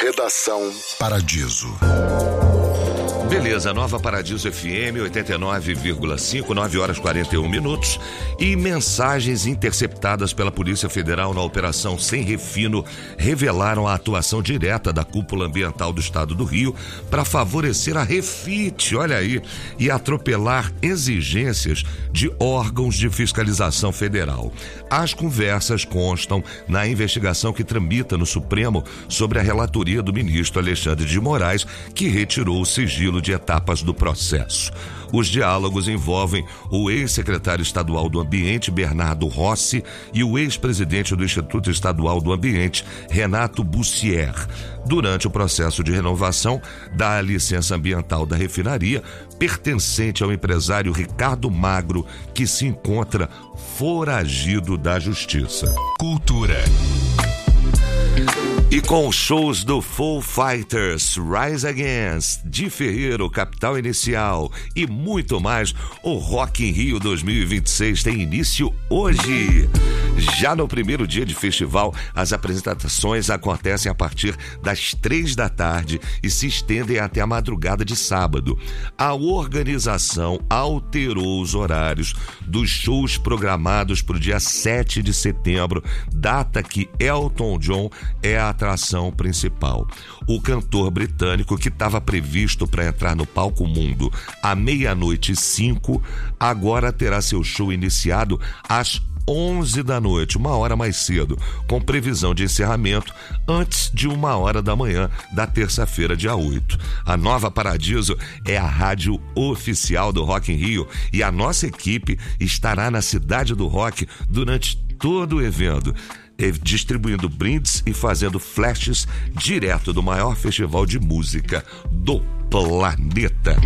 Redação Paradiso. Beleza, Nova Paradiso FM 89,5, 9 horas 41 minutos. E mensagens interceptadas pela Polícia Federal na Operação Sem Refino revelaram a atuação direta da Cúpula Ambiental do Estado do Rio para favorecer a refit, olha aí, e atropelar exigências de órgãos de fiscalização federal. As conversas constam na investigação que tramita no Supremo sobre a relatoria do ministro Alexandre de Moraes, que retirou o sigilo de etapas do processo. Os diálogos envolvem o ex-secretário estadual do Ambiente, Bernardo Rossi, e o ex-presidente do Instituto Estadual do Ambiente, Renato Bussier, durante o processo de renovação da licença ambiental da refinaria, pertencente ao empresário Ricardo Magro, que se encontra foragido da Justiça. Cultura. E com shows do Foo Fighters, Rise Against, Di Ferreiro, Capital Inicial e muito mais, o Rock in Rio 2026 tem início hoje. Já no primeiro dia de festival, as apresentações acontecem a partir das 3 da tarde e se estendem até a madrugada de sábado. A organização alterou os horários dos shows programados para o dia 7 de setembro, data que Elton John é a atração principal. O cantor britânico, que estava previsto para entrar no palco Mundo à 00:05, agora terá seu show iniciado às 11 da noite, 1 hora mais cedo, com previsão de encerramento antes de 1h da manhã da terça-feira, dia 8. A Nova Paradiso é a rádio oficial do Rock in Rio e a nossa equipe estará na Cidade do Rock durante todo o evento, distribuindo brindes e fazendo flashes direto do maior festival de música do planeta.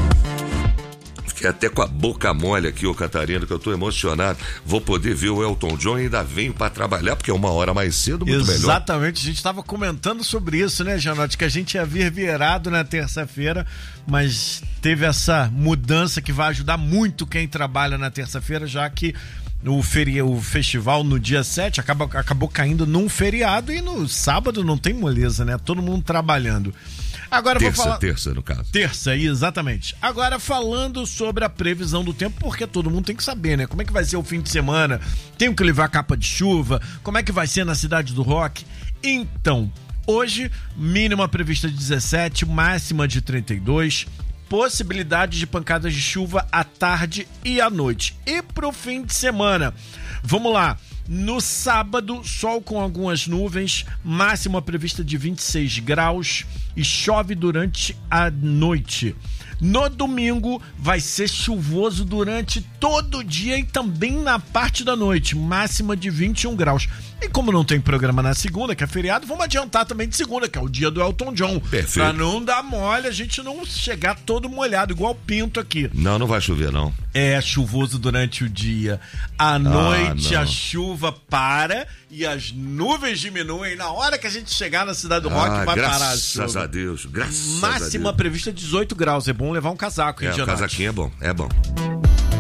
Fiquei até com a boca mole aqui, ô Catarina, que eu tô emocionado. Vou poder ver o Elton John e ainda venho pra trabalhar, porque é 1 hora mais cedo, muito melhor. Exatamente, a gente tava comentando sobre isso, né, Janote, que a gente ia vir virado na terça-feira, mas teve essa mudança que vai ajudar muito quem trabalha na terça-feira, já que o festival no dia 7 acabou caindo num feriado e no sábado não tem moleza, né? Todo mundo trabalhando. Agora Terça, no caso. Terça, exatamente. Agora falando sobre a previsão do tempo, porque todo mundo tem que saber, né? Como é que vai ser o fim de semana? Tenho que levar capa de chuva? Como é que vai ser na Cidade do Rock? Então, hoje, mínima prevista de 17, máxima de 32. Possibilidade de pancadas de chuva à tarde e à noite. E pro fim de semana, vamos lá. No sábado, sol com algumas nuvens, máxima prevista de 26 graus e chove durante a noite. No domingo, vai ser chuvoso durante todo o dia e também na parte da noite, máxima de 21 graus. E como não tem programa na segunda, que é feriado, vamos adiantar também de segunda, que é o dia do Elton John. Perfeito. Pra não dar mole, a gente não chegar todo molhado, igual o Pinto aqui. Não vai chover, não. É chuvoso durante o dia. À noite, a chuva para e as nuvens diminuem. Na hora que a gente chegar na Cidade do Rock, vai parar a chuva. Graças a Deus, graças Máxima a Deus. prevista 18 graus. É bom levar um casaco, hein, o casaquinho é bom, é bom.